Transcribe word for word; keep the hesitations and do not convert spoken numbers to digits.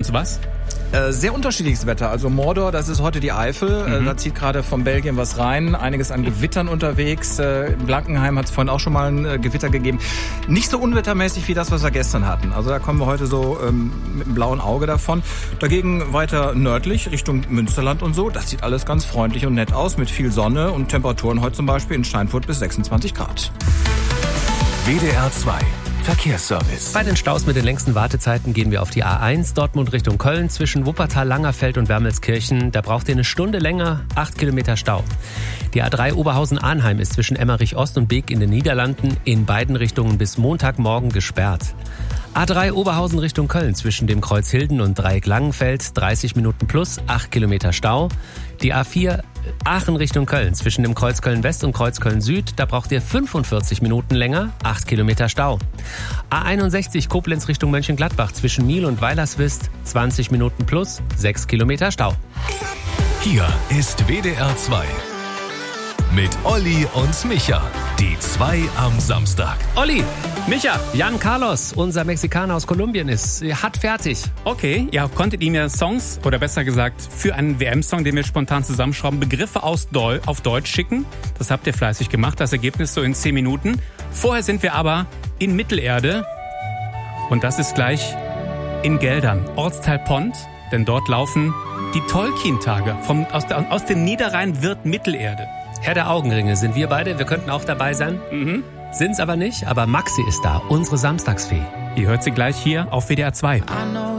zu was? Äh, sehr unterschiedliches Wetter. Also Mordor, das ist heute die Eifel. Mhm. Äh, da zieht gerade von Belgien was rein. Einiges an Gewittern unterwegs. Äh, in Blankenheim hat es vorhin auch schon mal ein äh, Gewitter gegeben. Nicht so unwettermäßig wie das, was wir gestern hatten. Also da kommen wir heute so ähm, mit einem blauen Auge davon. Dagegen weiter nördlich, Richtung Münsterland und so. Das sieht alles ganz freundlich und nett aus mit viel Sonne und Temperaturen heute zum Beispiel in Steinfurt bis sechsundzwanzig Grad. W D R zwei Verkehrsservice. Bei den Staus mit den längsten Wartezeiten gehen wir auf die A eins, Dortmund Richtung Köln, zwischen Wuppertal, Langerfeld und Wermelskirchen. Da braucht ihr eine Stunde länger, acht Kilometer Stau. Die A drei Oberhausen-Arnheim ist zwischen Emmerich Ost und Beek in den Niederlanden in beiden Richtungen bis Montagmorgen gesperrt. A drei Oberhausen Richtung Köln zwischen dem Kreuz Hilden und Dreieck Langenfeld, dreißig Minuten plus, acht Kilometer Stau. Die A vier Aachen Richtung Köln zwischen dem Kreuz Köln West und Kreuz Köln Süd, da braucht ihr fünfundvierzig Minuten länger, acht Kilometer Stau. A einundsechzig Koblenz Richtung Mönchengladbach zwischen Miel und Weilerswist, zwanzig Minuten plus, sechs Kilometer Stau. Hier ist W D R zwei mit Olli und Micha, die zwei am Samstag. Olli, Micha, Jan Carlos, unser Mexikaner aus Kolumbien, ist hat fertig. Okay, ihr konntet ihm ja Songs, oder besser gesagt, für einen W M-Song, den wir spontan zusammenschrauben, Begriffe aus Deu- auf Deutsch schicken. Das habt ihr fleißig gemacht, das Ergebnis so in zehn Minuten. Vorher sind wir aber in Mittelerde und das ist gleich in Geldern, Ortsteil Pont, denn dort laufen die Tolkien-Tage vom, aus, der, aus dem Niederrhein wird Mittelerde. Herr der Augenringe sind wir beide, wir könnten auch dabei sein. Mhm. Sind's aber nicht, aber Maxi ist da, unsere Samstagsfee. Ihr hört sie gleich hier auf W D R zwei.